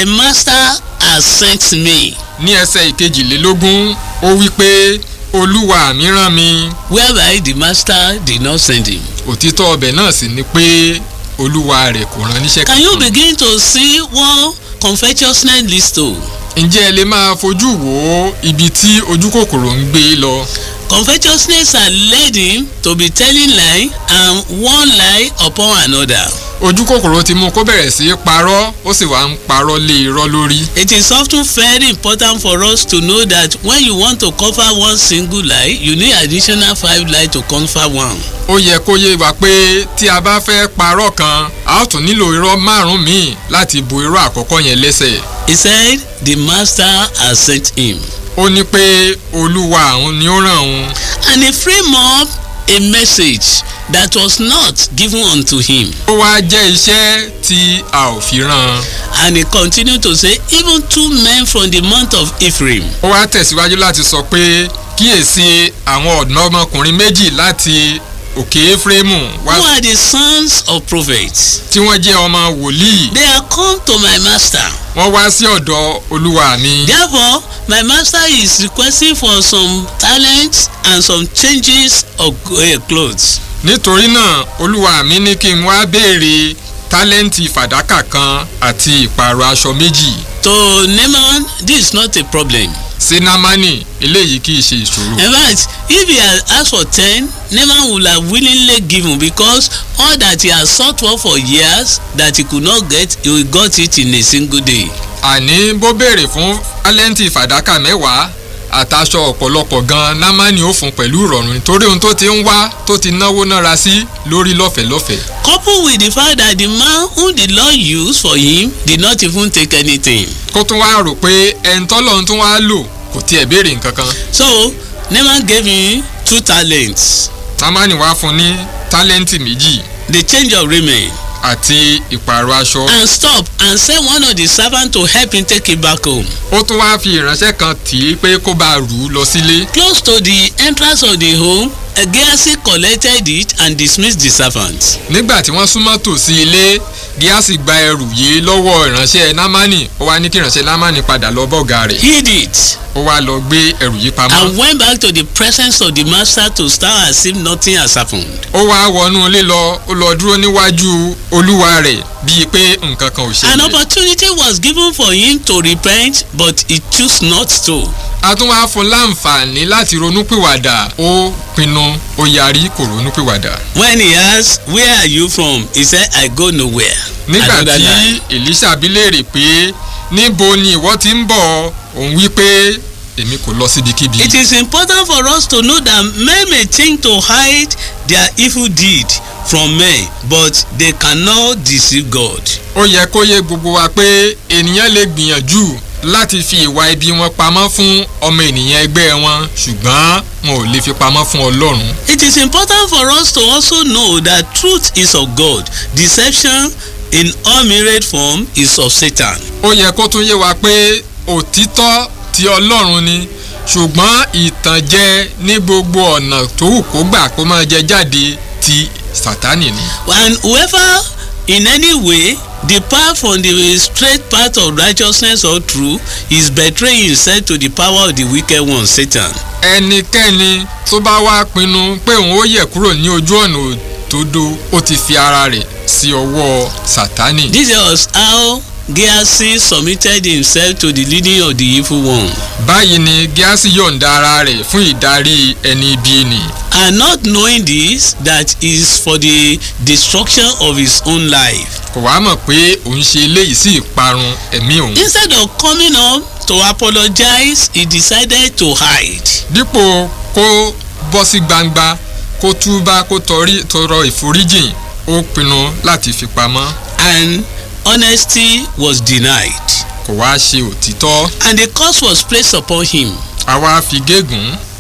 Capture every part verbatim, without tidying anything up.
a master has sent me. Ní ẹsẹ̀ ìkejìlélógún ó wí pé Olúwa mi rán mi. Whereby the master did not send him. Òtítọ́ ọbẹ̀ náà sì ni pé Olúwa rẹ̀ kò rán níṣẹ́ kankan. Can you begin to see what covetousness leads to? Ǹjẹ́ ẹ lè máa fojú wo ibi tí ojú kòkòrò ń gbé lọ? Covetousness has led him to be telling lie and one lie upon another. Ojú kòkòrò ti mú kó bẹ̀rẹ̀ sí í parọ́ ó sì wá ń parọ́ lé irọ́ lórí. It is often very important for us to know that when you want to cover one single lie, you need additional five lies to cover one. Ó yẹ kó yé wa pé tí a bá fẹ́ parọ́ kan a ó tún nílò irọ́ márùn-ún míì láti bo irọ́ àkọ́kọ́ yẹn lẹ́sẹ̀. He said the master has sent him. Ó ní pé Olúwa òun ni ó rán òun. And he framed up a message that was not given unto him. Ó wá jẹ́ iṣẹ́ tí a ò fi rán. And he continued to say, even two men from the month of Ephraim. Ó wá tẹ̀síwájú láti sọ pé kíyèsí àwọn ọ̀dọ́mọkùnrin méjì láti òkè Éfrémù wá. Who are the sons of prophets? Tí wọ́n jẹ́ ọmọ wòlíì. They are come to my master. Wọ́n wá sí ọ̀dọ̀ Olúwa mi. Therefore, my master is requesting for some talents and some changes of uh, clothes. Nítorí náà Olúwa mi ní kí n wá béèrè tálẹ́ǹtì fàdákà kan àti ìpààrọ̀ aṣọ méjì. To Naaman, this is not a problem. Sí Námánì eléyìí kì í ṣe ìṣòro. In fact, if he had asked for ten, Naaman would have willingly given because all that he has sought for for years that he could not get, he got it in a single day. Àní bó béèrè fún tálẹ́ǹtì fàdákà mẹ́wàá àtàṣọ ọ̀pọ̀lọpọ̀ gan Námánì ó fún pẹ̀lú ìrọ̀rùn nítorí ohun tó ti ń wá tó ti náwó nára sí lórí lọ́fẹ̀lọ́fẹ̀. Coupled with the fact that the man whom the Lord used for him did not even take anything. Kó tún wá rò pé ẹni tọ́lọ́run tún wá lò kò tiẹ̀ béèrè nǹkan kan. So Naaman gave him two talents. Námánì wá fún ní tálẹ́ǹtì méjì. The change of raiment. Àti ìpààrọ̀ aṣọ. And stop and send one of the servants to help him take it back home. Ó tún wá fi ìránṣẹ́ kan tì í pé kó bá rù ú lọ sílé. Close to the entrance of the home, Gehazi collected it and dismissed the servants. Nígbà tí wọ́n súnmọ́ tòsí ilé, Gehazi gba ẹrù yìí lọ́wọ́ ìránṣẹ́ Námánì ó wá ní kí ìránṣẹ́ Námánì padà lọ bọ́gà rẹ̀. Hid it. Ó wá lọ gbé ẹrù yìí pamọ́. And went back to the presence of the master to stand as if nothing has happened. Ó wá wọnú ilé lọ ó lọ dúró níwájú Olúwa rẹ̀ bíi pé nǹkan kan ò ṣẹlẹ̀. An opportunity was given for him to repent but he chose not to. A tún wá fún láǹfààní láti ronúpìwàdà ó pinnu ó yarí kò ronúpìwàdà. When he asked, where are you from? He said, I go nowhere. Nígbà tí Èlíṣà bi léèrè pé níbo ni ìwọ ti ń bọ̀ òun wí pé èmi kò lọ síbikíbi. It is important for us to know that men may think to hide their evil deed from men but they cannot deceive God. Ó yẹ kó yé gbogbo wa pé ènìyàn lè gbìyànjú láti fi ìwà ibi wọn pamọ́ fún ọmọ ènìyàn ẹgbẹ́ wọn ṣùgbọ́n wọn ò lè fi pamọ́ fún Ọlọ́run. It is important for us to also know that truth is of God. Deception in unmirrored form is of Satan. Ó yẹ kó tún yé wa pé òtítọ́ ti Ọlọ́run ni ṣùgbọ́n ìtànjẹ ní gbogbo ọ̀nà tó wù kó gbà kó máa jẹ jáde ti Sátánì ni. And whoever in any way depart from the straight path of righteousness or truth is betraying himself to the power of the wicked one, Satan. Ẹnikẹ́ni tó bá wá pinnu pé òun ó yẹ̀ kúrò ní ojú ọ̀nà òdodo ó ti fi ara rẹ̀ sí ọwọ́ Sátánì. This was how Gehazi submitted himself to the leading of the evil one. Báyìí ni Gehazi yọ̀ǹda ara rẹ̀ fún ìdarí ẹni ibi ni. And not knowing this, that is for the destruction of his own life. Kò wá mọ̀ pé òun ṣe eléyìí sí ìparun ẹ̀mí òun. Instead of coming up to apologize, he decided to hide. Dípò kó bọ́ sí gbangba kó túbá kó tọrọ ìforíjìn ó pinnu láti fi pamọ́. And honesty was denied. Kò wá ṣe òtítọ́. And the curse was placed upon him. Àwa fi gégùn.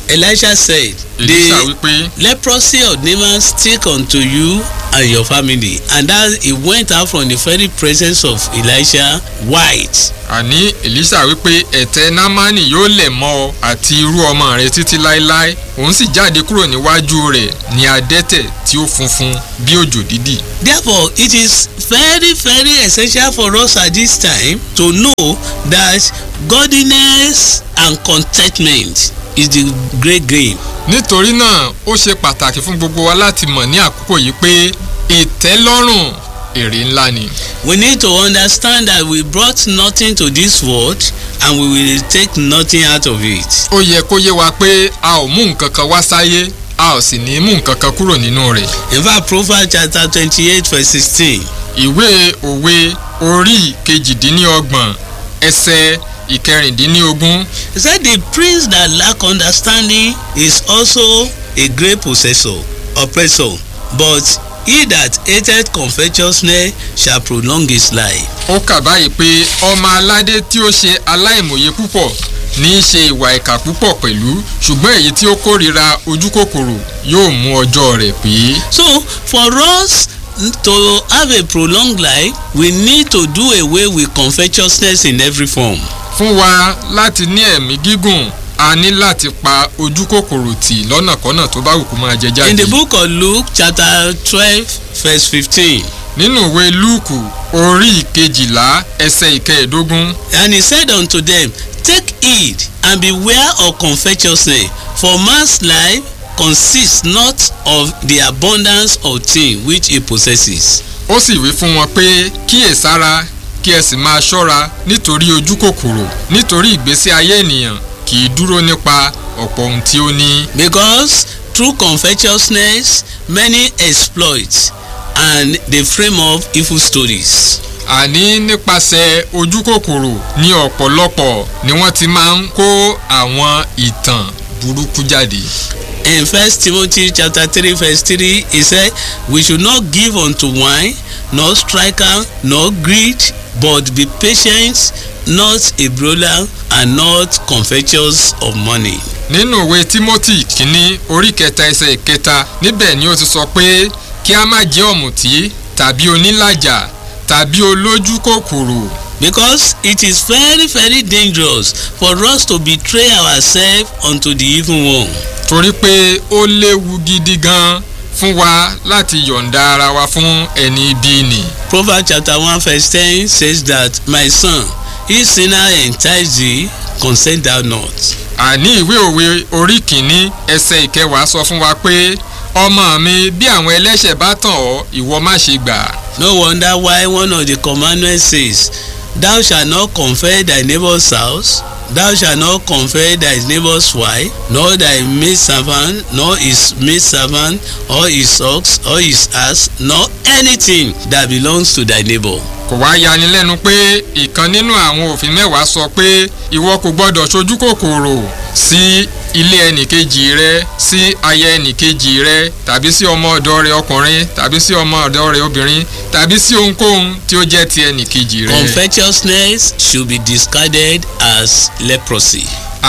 Elisha said, Èlíṣà wípé the leprosy of Naaman stick unto you and your family, and that he went out from the very presence of Elisha white. àní Èlíṣà wípé ẹ̀tẹ̀ Námánì yóò lẹ̀ mọ́ ọ àti irú ọmọ rẹ̀ títí láéláé, òun sì jáde kúrò níwájú rẹ̀ ní adẹ́tẹ̀ tí ó funfun bí òjò dídì. Therefore, it is very very essential for us at this time to know that godliness and contentment is the great gain. nítorí náà ó ṣe pàtàkì fún gbogbo wa láti mọ̀ ní àkókò yìí pé ìtẹ́lọ́rùn èrè ńlá ni. We need to understand that we brought nothing to this world and we will take nothing out of it. ó yẹ kó yé wa pé a ò mú nǹkan kan wá sáyé a ò sì ní mú nǹkan kan kúrò nínú rẹ̀. In fact, Proverbs chapter twenty-eight verse sixteen. ìwé òwe orí kejìdínlọ́gbọ̀n ẹsẹ̀ ìkẹrìndínlógún. He said the prince that lack understanding is also a great possessor, oppressor, but he that hateth covetousness shall prolong his life. ó kà báyìí pé ọmọ aládé tí ó ṣe aláìmọ̀ye púpọ̀ ní í ṣe ìwà ìkà púpọ̀ pẹ̀lú, ṣùgbọ́n èyí tí ó kórìíra ojú kòkòrò yóò mú ọjọ́ rẹ̀ pé. So for us to have a prolonged life, we need to do away with covetousness in every form. fún wa láti ní ẹ̀mí gígùn a ní láti pa ojú kòkòrò tì lọ́nàkọ́nà tó bá wù kó máa jẹ jáde. In the book of Luke chapter twelve verse fifteen. nínú ìwé Lúùkù orí ìkejìlá ẹsẹ̀ ìkẹẹ̀dógún. And he said unto them, take heed and beware of covetousness, for man's life consists not of the abundance of things which he possesses. ó sì wí fún wọn pé kíyèsára kí ẹ sì máa ṣọ́ra nítorí ojú kòkòrò, nítorí ìgbésí ayé ènìyàn kì í dúró nípa ọ̀pọ̀ ohun tí ó ní. Because through covetousness many exploit and they frame up evil stories. àní nípasẹ̀ ojú kòkòrò ní ọ̀pọ̀lọpọ̀ ni wọ́n ti máa ń kó àwọn ìtàn burúkú jáde. In First Timothy chapter three verse three, he said, we should not give unto wine, nor striker, nor greed, but be patient, not a brawler, and not covetous of money. nínú ìwé Timothy kìíní orí kẹta ẹsẹ̀ ìkẹta níbẹ̀ ni ó ti sọ pé kí a má jẹ́ ọ̀mùtí tàbí onílàjà tàbí olójú kòkòrò. Because it is very very dangerous for us to betray ourselves unto the evil one. torí pé ó léwu gidi gan fún wa láti yọ̀ǹda ara wa fún ẹni ibi nì. Proverbs chapter one verse ten says that, my son, if sinner entice thee, consent thou not. àní ìwé òwe orí kìíní ẹsẹ̀ ìkẹwàá sọ fún wa pé ọmọ mi bí àwọn ẹlẹ́ṣẹ̀ bá tàn ọ́ ìwọ má ṣe gbà. No wonder why one of the commandments says, thou shalt not covet thy neighbor's house, thou shalt not covet thy neighbor's wife, nor thy maidservant, nor his maidservant, or his ox, or his ass, nor anything that belongs to thy neighbor. kò wá yani lẹ́nu pé ìkan nínú àwọn òfin mẹ́wàá sọ pé ìwọ kò gbọ́dọ̀ ṣojú kòkòrò sí ilé ẹnìkejì rẹ, sí aya ẹnìkejì rẹ, tàbí sí ọmọ ọ̀dọ̀ rẹ ọkùnrin, tàbí sí ọmọ ọ̀dọ̀ rẹ obìnrin, tàbí sí ohunkóhun tí ó jẹ́ ti ẹnìkejì rẹ. Covetousness should be discarded as leprosy.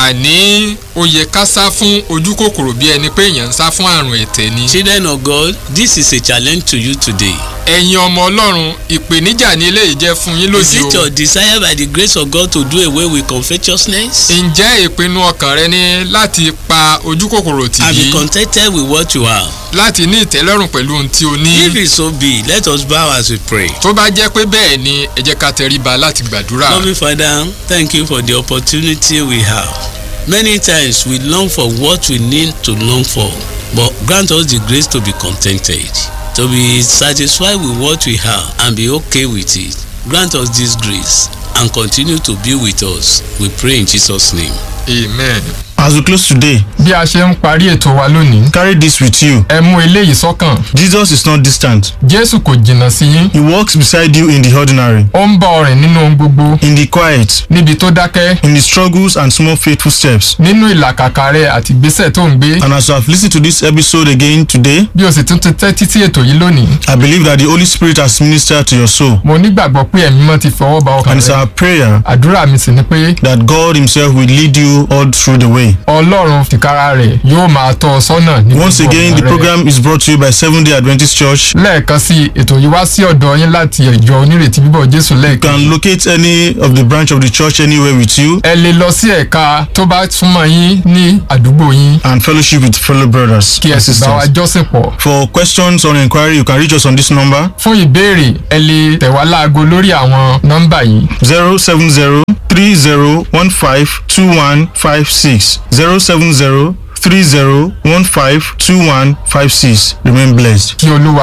àní ó yẹ ká sá fún ojú kòkòrò bí ẹni pé èèyàn ń sá fún àrùn ẹ̀tẹ̀ ni. Children of God, this is a challenge to you today. ẹ̀yin ọmọ Ọlọ́run, ìpèníjà ní eléyìí jẹ́ fún yín Is lónìí o. it your desire by the grace of God to do away with covetousness? ǹjẹ́ ìpinnu ọkàn rẹ ni láti pa ojú kòkòrò tì And be bí? contented with what you have. láti ní ìtẹ́lọ́rùn pẹ̀lú ohun tí o ní. If it so be, let us bow as we pray. tó bá jẹ́ pé bẹ́ẹ̀ ni ẹ jẹ́ ká tẹríba láti gbàdúrà. Loving Father, thank you for the opportunity we have. Many times we long for what we need to long for, but grant us the grace to be contented, to be satisfied with what we have and be okay with it. Grant us this grace and continue to be with us. We pray in Jesus' name. Amen. As we close today, bí a ṣe ń parí ètò wa lónìí, carry this with you. ẹ mú eléyìí sọ́kàn. Jesus is not distant. Jésù kò jìnnà sí yín. He walks beside you in the ordinary, ó ń bá ọ rìn nínú ohun gbogbo. in the quiet, níbi tó dákẹ́. in the struggles and small faithful steps. nínú ìlàkàkà rẹ àti ìgbésẹ̀ tó ń gbé. And as you have listened to this episode again today, bí o sì tún ti tẹ́tí sí ètò yìí lónìí. I believe that the Holy Spirit has ministered to your soul. mo nígbàgbọ́ pé ẹ̀mí mọ́ ti fọwọ́ bá ọkàn And it's rẹ. our prayer àdúrà mi sì ni pé that God himself will lead you all through the way. day. Ọlọ́run tìkára rẹ̀ yóò máa tọ́ ọ sọ́nà ní Once gbogbo again, ọ̀nà the rẹ. program is brought to you by Seventh Day Adventist Church. Lẹ́ẹ̀kan sí ètò yìí wá sí ọ̀dọ̀ yín láti ìjọ onírètí bíbọ̀ Jésù You lẹ́ẹ̀kan. can locate any of the branch of the church anywhere with you Ẹ lè lọ sí ẹ̀ka tó bá súnmọ́ yín ní àdúgbò yín and fellowship with fellow brothers kí ẹ and sì bá wa sisters. jọ́sìn pọ̀. For questions or inquiry, you can reach us on this number Fún ìbéèrè ẹ lè tẹ̀ wá láago lórí àwọn nọ́mbà yìí zero seven zero three zero one five two one five six zero seven zero three zero one five two one five six. Remain blessed. kí Olúwa